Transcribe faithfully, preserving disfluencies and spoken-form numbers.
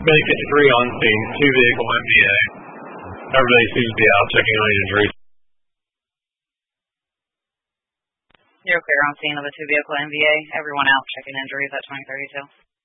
Bacon three on scene, two vehicle M V A. Everybody seems to be out checking on injuries. You're clear on scene of a two vehicle M V A. Everyone out checking injuries at twenty thirty-two.